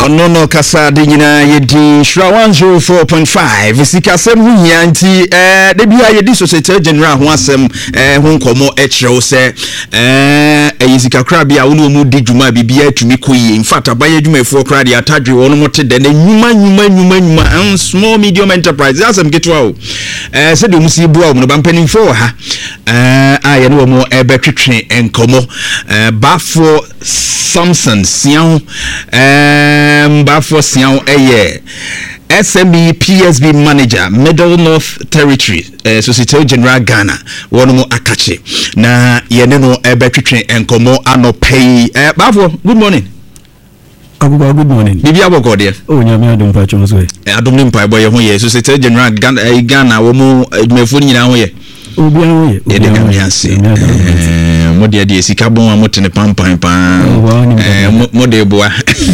ono no kasa de nyina yedi Shra 104.5 sikasem hu hianti de bia yedi Societe General ho asem ho nkomo ekyerew se eyisika kra bia wo no mu di dwuma bibia atumi koyi in fact abaye dwumafo kra de atadwe wo no mote de na nyuma small medium enterprise asem ketwa o se de musi bua wo no bampanimfo ha aye no mo ebetwetwe enkomo bafo Samson Sian Bafo Sian SME PSB Manager Middle North Territory Societe General Ghana one mo akache na yene no ebetwetwe enkomo anopay Bafo good morning Aguba good morning Bibi aboko de nyame adom pa chon so adom ni mpa boy ho ye Societe General Ghana wo mo adwumafo nyina ho ye obi an ye de ka mi ase mo de sika bon amotene pampan mo de boa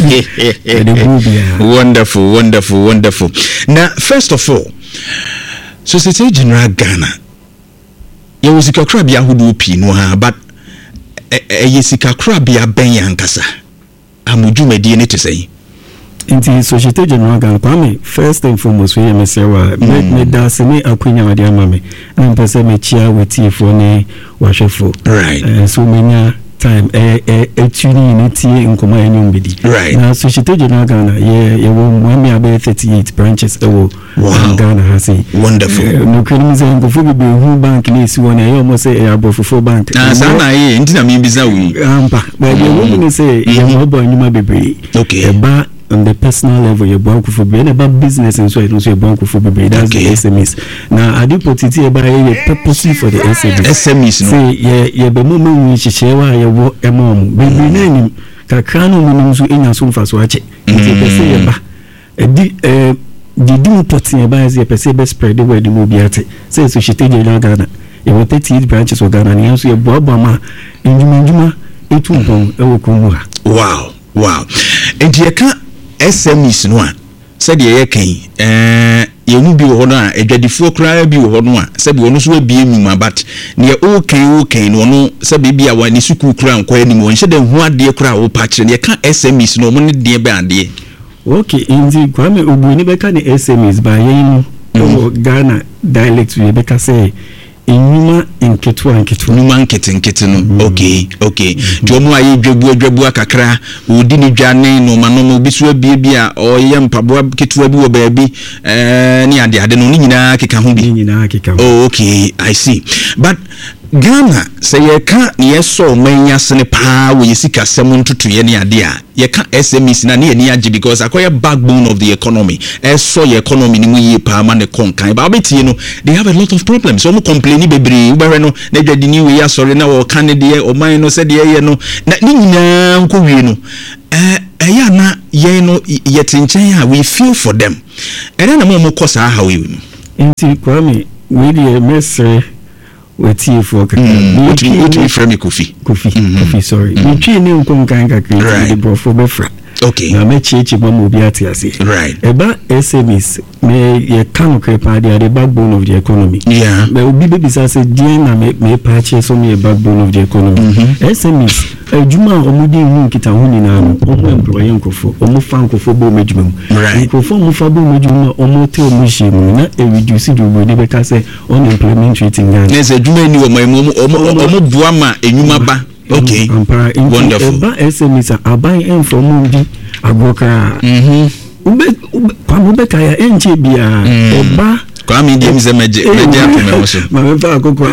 wonderful now first of all Societe General Ghana you sika kra bia hodo pi no ha but sika kra bia ben yankasa amudwumadi ne tesai inti Societe General Ghana kwame first and foremost we mesewa me da se me akwanya wade amame na mpese me chia wetifo ne wahwefo right so menya time tuni ne tie nkoma enyum bidi right na Societe General Ghana ye wo mwami abe 38 branches ewo Ghana hasi wonderful no kwani ze ngofo bibi hu bank ne si wona ye omo se abofofo bank sana ye ntina me biza wi ampa but ye wo ni se ye mo bo anyuma bebre okay eba on the personal level your bank for be about business and so it also your bank for be that's okay. The SMEs now I did put it here by purposely for the SMEs no say ye be moment we chewa ye wo emom be nani kakra no munum so enya so mfa so ache nti be say ye ba di pot ye ba say person be spread the word the mobiate say Societe General Ghana ye wo 38 branches of Ghana and so ye boaba ma njuma etu mpon e wo komu ha wow enti ye ka SMEs no a said ye kan ye mu bi wo no a adwadifo kra bi wo no a said wo no so abie mu but ne o kan no no said bi a wani suku kra nko ani mo nhyɛ da hu ade kra wo pa kire ne ka SMEs no mo ne de be ade okay inzi kwame obuni be ka ne SMEs ba yen no Ghana dialect we be ka say inyuma nkete no okay jomo ayi dwabu akakra odi ni dwane no manomo biso abie a oye mpaboa ketua bi wo baabi ni ade no nyina keka ho bi oh okay I see but Ghana say ye ka ye so manya sene pa we yesika sem ntutu ye ne ade a ye ka SMEs na ne agi because akoya backbone of the economy so ye economy ni mu ye pa ma ne konkan ba betie no they have a lot of problems so mo complain bebre ubere no na dwadi ni we ya sorry na wo kan de o man no se de ye no na ni nyina nko wie no eya na ye no ye tinchen a we feel for them na mo kosa ha we no nti kwame we dey message weti for what from Kofi sorry we twi ne nkom kan ka create the brofo be fra okay na me chechi ba mo bi atiase right eba SMEs me ye kan krepa the backbone of the economy yeah but obi be bisa say die na me patch so me backbone of the economy SMEs ejuma omudi hu kita hu ni na omo employee nkofo omo fa nkofo bo medjuma nkofo mo fa bo medjuma omo te omo shimu na e reduce do we be ka say unemployment rate in Ghana nese ejuma ni omo bua ma enyuma ba okay wonderful eba SMEs aban inform di agoka ube kaya enche bia eba kwa mi di mze meje apeme so ma fa akoko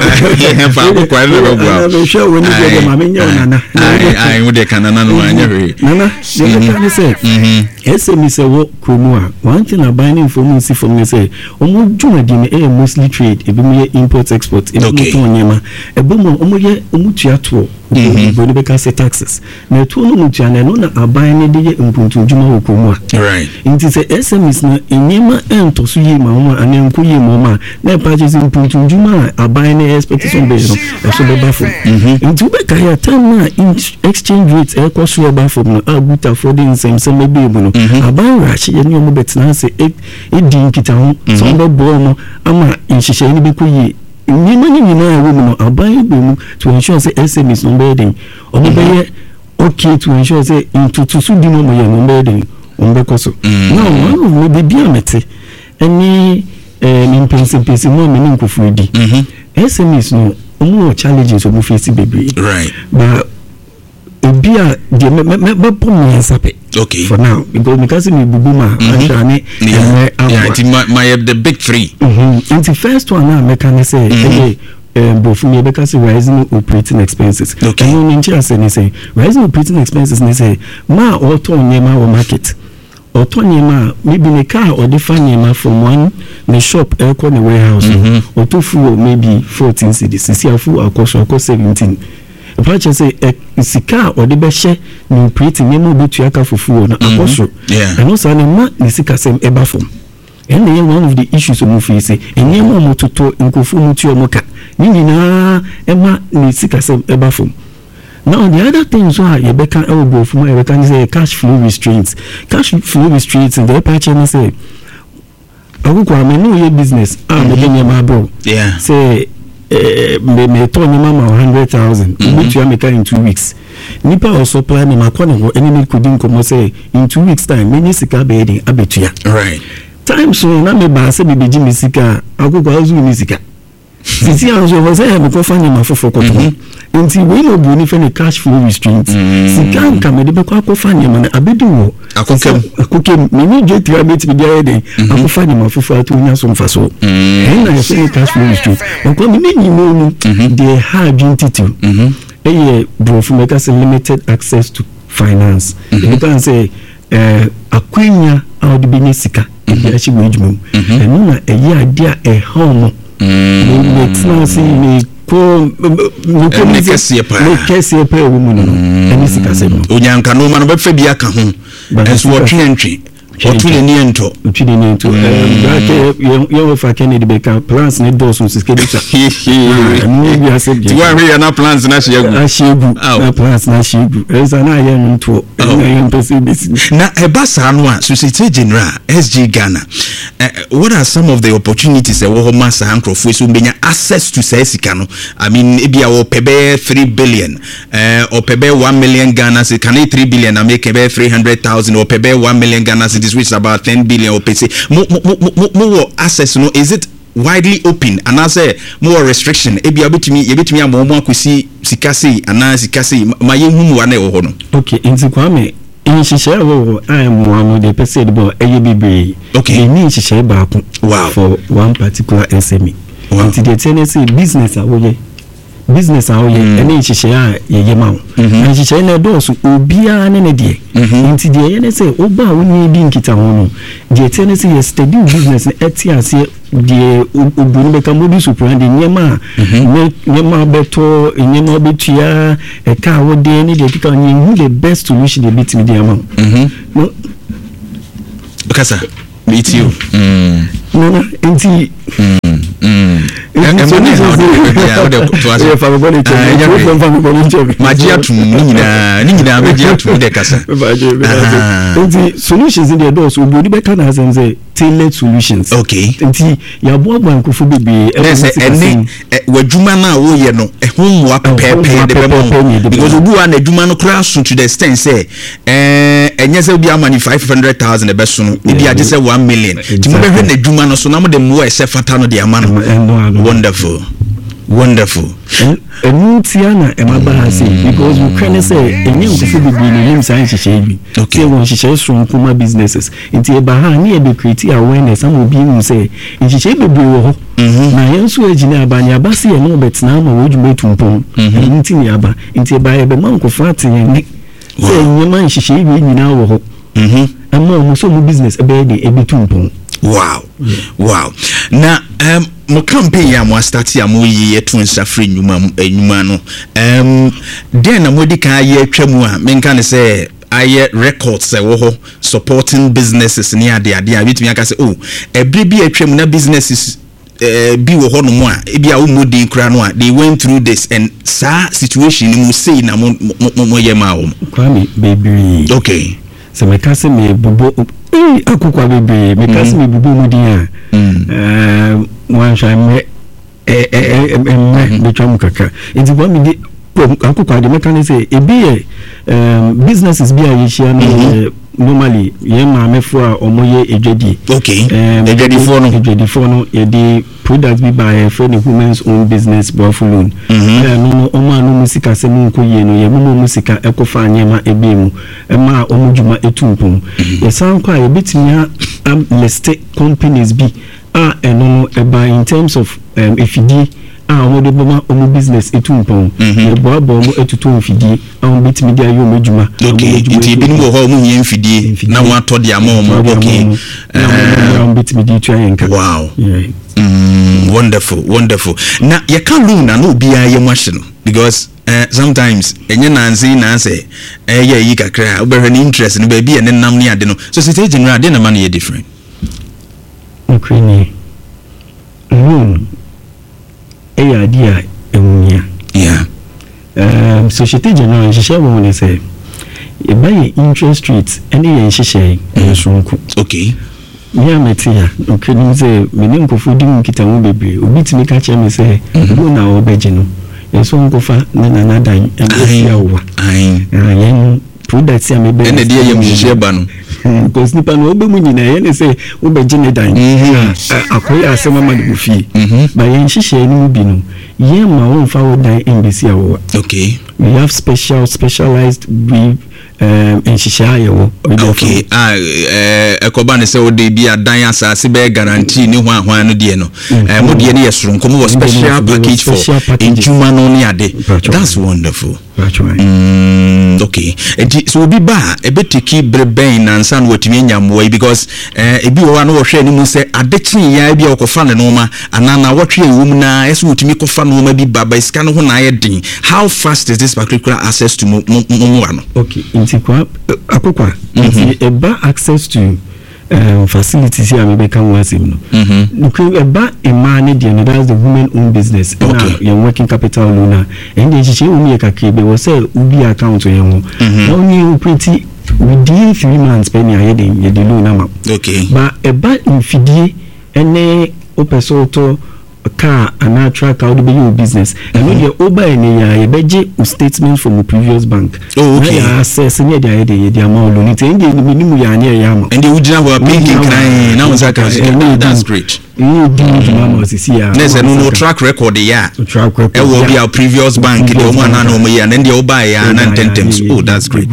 no show when you ma menya nana ai wo de kanana no anya we nana you can say SMEs wo kromua one thing about information from me say omo dwuma di me mostly trade e bi me import export e bi to nyema e bo mo omo ye omo tuato bo ni be ka say taxes na to no mutua na no na aban ne de ye mpuntu dwuma wo kromua right nti say SMEs na enyema ento so yi ma mo anenko yi mo ma na purchase mpuntu dwuma aban ne expectation be no e so be bafo nti be ka ya time na exchange rate e ko so bafo no aguta for the same be no aban rachi ye ni omo betina se e din kita ho so be bo no ama nhihye ni be ko yi ni mani ni na wo no aban be mu to ensure say SMEs no be den omo be okay to ensure say into to su di no mo ye no be den ombekoso now one of me be amete any impensipesi no me nkofu di SMEs no omo challenges omo face baby right but ebia de me pom yansape okay for now because me bubuma ashane my the big three and the first one now me can say both me because rising operating expenses okay you know nche say rising operating expenses they say ma auto nyema wo market auto nyema maybe the car or the nyema from one the shop eko the warehouse auto fuel maybe 14 cedis see fuel akoso 17 purchase say sika or the beshe no operating nyema obetu aka fufu na akoso and also na ma ni sika sem eba from and one of the issues we face and nyema mototo nkofu mutu omoka nina ema ni sika sem eba from. Now the other things are you can elbow from you can say cash flow restraints and the purchase say I know your business me bro say me turn mama 100,000 which you make in 2 weeks nipa or supply me makona any could come say in 2 weeks time many sika be dey abetua right time so na me ba say be jimi sika akoko azu ni sika sisi anzo ho say me ko fanya mafofo koto nti we no bu ni fe cash flow restraints sika nka me de be ko akofanya man abedu wo akokem me ni je tira beti bi dey dey akofanya mafofo atu nya so mfaso na ye say cash flow restraints ko me ni no they have entity bro make us limited access to finance you can say akwenya out the sika e achi we djum enu na eyi ade a home it's not see me ko kesi pa wo mu no eni sika se no onyanka no ma no be fa bi aka ho enso wo twentwe otune ni ento you fa Kennedy Baker plans ne do so schedule ni bi asem ti wa we na plans na shegu na plans na shegu esa na ye nto na ebasa no a Societe Generale SG Ghana what are some of the opportunities wo ho masa hankrofo so benya access to sika no I mean ebia wo pebe 3 billion or pebe 1 million Ghana cedis can 3 billion na make pebe 300,000 or pebe 1 million Ghana cedis which is about 10 billion or pese more access no is it widely open and I say more restriction ebia betimi amomo akosi sikase ana sikase mayenhu wa na e ho no okay inti kwame inshisha wo I am one of the person about ABB okay ni inshisha ba ko for one particular SME inti the tendency business awoye ene inshisha ye ma inshisha na do so obia ne de inti de ye ne say oba woni di nkita ho no the tendency ye steady business etiase de obuni beka modi suprande nyema beto nyema betua e ka wo de ne de kika nyi the best solution de bit me de ama no okasa meet you no inti solutions in the doors will be better as tailored solutions. Okay. Nti ya bo banku fo bebe ene wadwuma na wo ye no ehun wa pepe de be because obu wa na adwuma no kra so to the extent say enye se bia mani 500,000 e be so no e bia je say 1 million ti mo be hwe na adwuma no so na mo de mo e se fata no de ama no wonderful tia na emaba say because we can say enye nkufu bebe ni nim san hihye bi say won hihye so nkuma businesses nti e ba ha na e be create awareness am obi mu say hihye bebe wo ho na yenso agina abanya abase ye no betina ma wo dwuma tumpon nti ni aba nti e ba ye be man nkufu atenye ni say nyema hihye bi nyina wo ho amma mo so mu business e be de e bi tumpon wow na mo campaign ya mo start ya mo yi to nsafre nyuma no den na mo di kan ye atwamu a menka ne say aye records wo ho supporting businesses ni ade a bitimi aka say ebri bi atwamu na businesses bi wo ho no mo a ebi a wo modin kra no a they went through this and sa situation ni mo say na mo ye ma wo kwami baby okay so me ka say me bubo akukwa bebe me ka say me bubo modin a one shame betwam kaka nti kwa me di akukwa de me ka say ebi businesses bi a yehia no normally ye maame fo a omoye edwedi okay edwedi fo no ye di products bi by for the women's own business Buffalo no omo musika se mu nko ye no ye mu musika ekofa anyema ebemu ma omudwuma etumpum ye sanko a ye betimi list companies bi eno eba in terms of ifidi omo boma omo business etumpum ye boabo omo etutu mfidi betimi dia yo medwuma okay iti bi no ho omo hie mfidi na wa to dia ma omo okay betimi di twa yenka wow wonderful na ye kan loan na no bia ye machine because sometimes enye nanse ye yi kakra obere ni interest no ba bia ne nam ni ade no so city general ade na man ye different okay ni loan dia emunya yeah society general she won say e buy interest rates any ye sheshe ensunku okay me ametia okay ni say me ni nkofo di nkita wo bebre obitimi ka che me say go na obeje no yeso nkofa na dan e ya wo yen products ya me be ene dia ye mhihye ba no because nipa no obe mu nyina ye say obeje ne dan akoya asema ma de fi ba yen hihye ni bi no ye ma won fa wo dan embassy ya wo okay we have specialized brief okay ekoba ne se o de bia dan asase be guarantee ni hwan no de no mo de ne yesoro nkomo was special package for injuma no ne ade that's wonderful okay so obi ba e betiki breben na nsan watimi nyamwo because ebi wo na wo hwe ni mu se adechi ya bia okofa ne no ma anana wotwe ewum na yeso wotimi kofa no ma bi baba iska no ho na ye din how fast is this particular access to mo no okay kwa akokwa eba access to facilities here maybe can was him no eba emane de no that's the women own business and your working capital loan and then she umi kakebe was say ubi account yen ho only pretty within 3 months penny ayede ye de loan am okay but eba infidie ene opeso to car and a track out be your business and when you over any ya beje statement from the previous bank okay access near the amount loan it end the minimum ya near yam and the ujina were pinking crying now that's great you do mama see ya there's no track record ya track record it will be our previous bank the one and no ya and the oba ya and 10 times oh that's great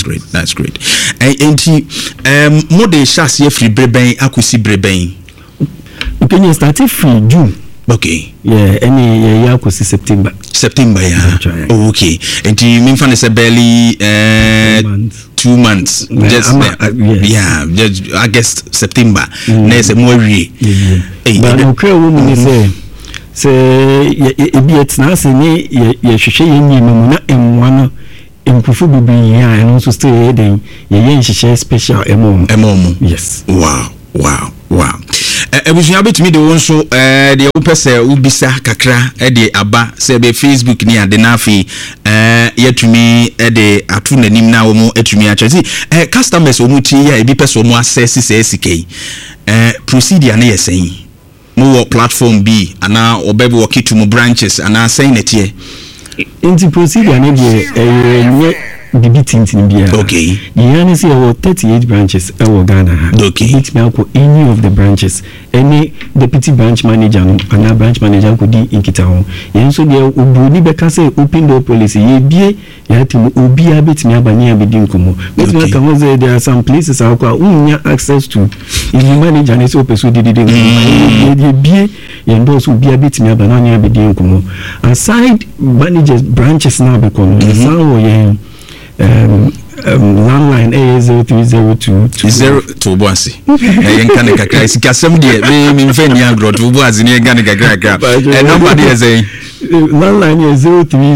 and mode chassis free breben akusi breben okay you start free June. Okay. Yeah, any year could see September, yeah. Oh, okay. And you mean for barely 2 months. Just yeah, just I guess September. Next more but okay, woman say it be it's now say ye sheshe ye no na enwana enkufu bibi ya and also stay then ye sheshe special emom. Yes. Wow. Ebusunya betimi de won so de opese ubisa kakra de aba se be Facebook ni ade na afi yetumi de atu nanim na wo mu etumi a chezi customers wo mu ti ya ebi pese wo mu access se SK procedure na yesen mo wo platform B ana obebi wo kitu branches ana say na tie into procedure na de bibi tintin bia okay you see about 38 branches in Ghana okay it may go any of the branches any deputy branch manager no and branch manager could di inkita ho yen so dia obuni be ka say open door policy ye bie ya timo obi abetimi abanye abedi nkomo betimi ka ho say there are some places akwa unya access to if you manager ne so person di ye bie yen do so obi abetimi abanye abedi nkomo aside managers branches now be kono so yen landline A0302 0 to boasi yen kan kakra sikasem de me mfani agro to boasi ne gan kakra number dey say landline is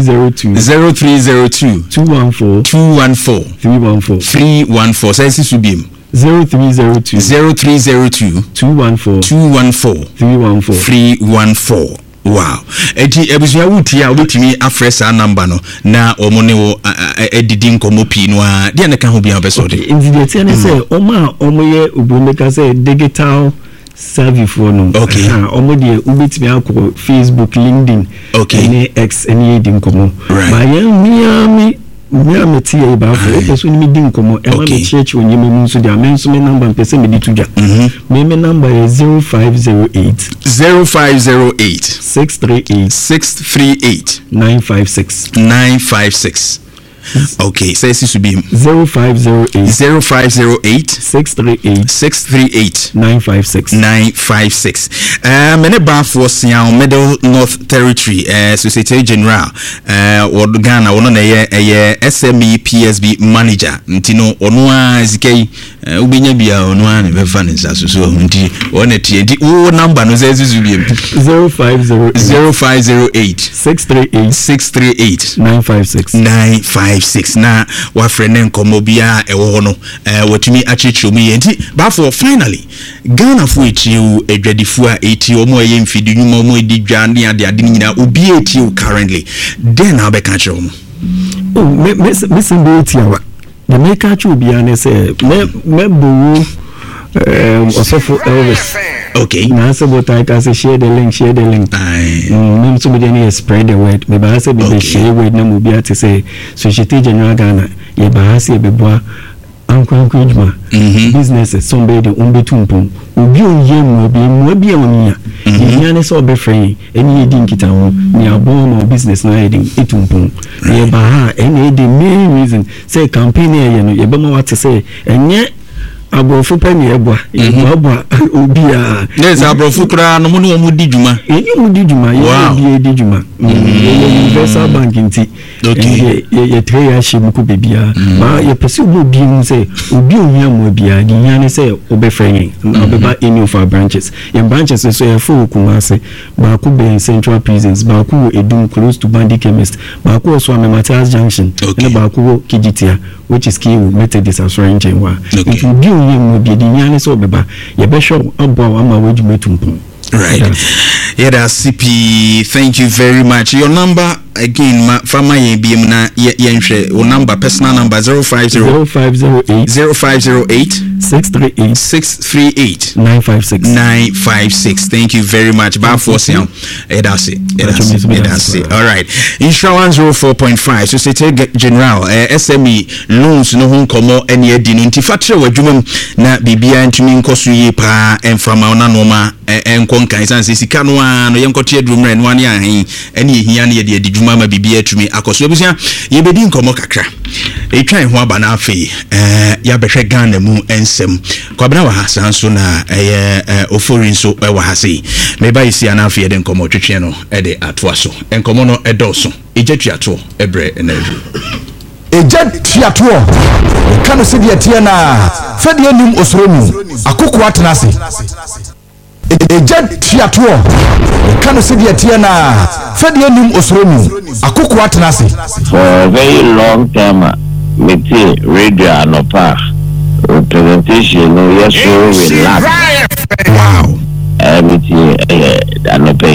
0302 214 314 say subim 0302 214 314 wow eti ebusuya wuti a obetimi afresa number no na omone wo edidi nkomo pi no a de na ka ho bia beso de invidate ne say omoye obumeka say digital service for no okay omode obetimi akọ Facebook LinkedIn okay any X any edi nkomo ba yan miami me ameti e ba fo person ni din komo e ma me church onye me nso dia me nso me number person me di tuja me number is 0508 638 956 Okay, say this should be 0508 638 956 many bar force young Middle North Territory Societe General Ghana one na ye SME PSB manager ntino onwa zikei ubinya bia onwa ne befa ne nsaso so nti one tie di wo number no say this be 0508 638 956 na wa friend nkomo bia ewo ho no watumi achichi omu yenti ba for finally Ghana fu echiu edwadifu a eti omo ye mfidi nyuma omo edi dwa ne ade nyina obi echiu currently then na be ka che omo me simbe eti awa the make ka che obi an say me bo osofo Elvis. Okay. Now so but I can say share the link. Me so me spread the word. Me ba say be share word na mo bia to say Societe General Ghana. Ye ba say be boa encouragement. Business somebody umbetumpum. Obi oyem obi mo bia onia. Ye na so be free. Eni edi nkita ho. Ni abon no business na edi etumpum. Ye ba ha eni the main reason say campaign ye no ye be ma what say enye abrofu pani eboa eboa obia yes abrofu kura no mu ni omu di djuma ye di djuma universal bank nti ye treya shim ku bebia ma ye pese obi mu say obi ohia mu bia di nyane say obefrenye obeba any of our branches so ye for Kumasi ba ku be Central Prisons ba ku Edum close to Bandi Chemist ba ku so Amematas Junction and ba ku Kijitia which is Kiwu Methodist Assurance Nwa obi ohia mu bia di nyane say obeba ye be show abo ama wajumetumpu. Right. Yeah, that's CP. Thank you very much. Your number again, Fama YBM na your number, personal number 0508 638 956. Thank you very much. Ba force you. That's it. All right. Insurance 04.5. Societe General SME loans no hon komo ene edi nti fatre wadwumam na bibia ntumi nkoso yi pa enframa ona noma enkonkan san sika no ano yenkote adwumre no ane ahen ene ehia na ye de adwuma ma bibia atumi akoso ebusia ye bedi nkomo kakra etwan ho aba na afi ya behwe Ghana mu ensem kwabena wa hasan so na oforin so wa hase meba isi ana afi de nkomo twetwe no de atoa so nkomo no edoso ejetwiato ebre enavu ejetwiato kanu se de tie na fede anim osoromu akoko atenase ejetwiato kanu se de tie na fede anim osoromu akoko atenase for a very long time meti radio anopa representation no yes so relax. Wow. Meti anopa